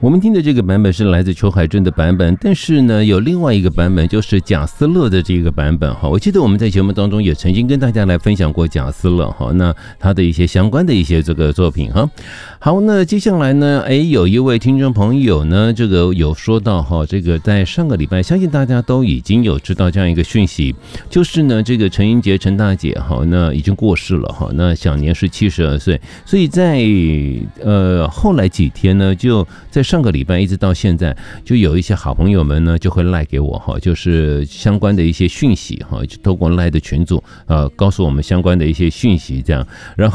我们听的这个版本是来自邱海正的版本，但是呢，有另外一个版本，就是贾斯勒的这个版本哈。我记得我们在节目当中也曾经跟大家来分享过贾斯勒哈，那他的一些相关的一些这个作品哈。好，那接下来呢，有一位听众朋友呢，这个有说到哈，这个在上个礼拜，相信大家都已经有知道这样一个讯息，就是呢，这个陈英杰陈大姐哈，那已经过世了哈，那享年是72岁，所以在后来几天呢，就在上个礼拜一直到现在，就有一些好朋友们呢就会赖给我哈，就是相关的一些讯息哈，就透过赖的群组告诉我们相关的一些讯息这样，然后